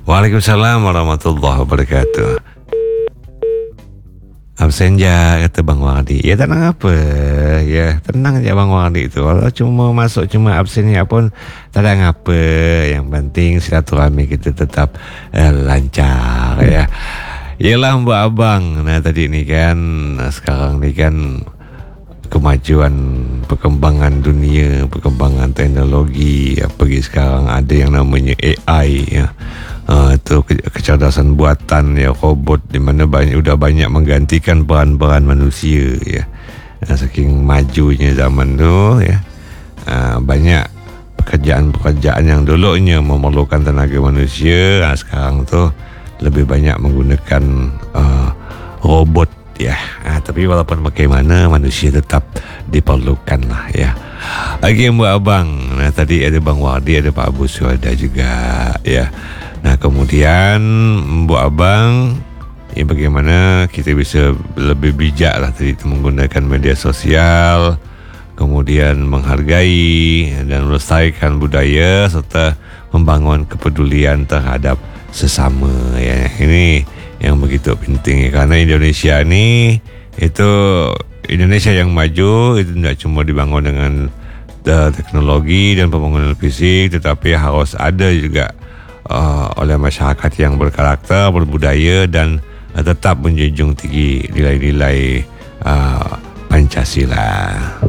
Waalaikumsalam warahmatullahi wabarakatuh. Absen je, kata Bang Wardi. Ya tenang apa. Ya tenang je Bang Wardi tu. Kalau cuma masuk cuma absennya pun tak ada ngapa. Yang penting silaturahmi kita tetap lancar ya. Yelah Mbak Abang. Nah tadi ni kan, sekarang ni kan kemajuan perkembangan dunia, perkembangan teknologi, apalagi sekarang ada yang namanya AI ya. Itu kecerdasan buatan ya, robot di mana sudah banyak menggantikan peran-peran manusia ya. Saking majunya zaman tu ya. Banyak pekerjaan-pekerjaan yang dulunya memerlukan tenaga manusia, sekarang tu lebih banyak menggunakan robot ya. Tapi walaupun bagaimana, manusia tetap diperlukan lah ya. Lagi Mbak Abang. Nah tadi ada Bang Wardi, ada Pak Abu Suada juga ya. Nah kemudian Mbak Abang, ya bagaimana kita bisa lebih bijak lah tadi itu menggunakan media sosial, kemudian menghargai dan melestarikan budaya serta membangun kepedulian terhadap sesama ya. Ini yang begitu penting ya, karena Indonesia ni itu Indonesia yang maju itu tidak cuma dibangun dengan teknologi dan pembangunan fisik, tetapi harus ada juga oleh masyarakat yang berkarakter, berbudaya dan tetap menjunjung tinggi nilai-nilai Pancasila.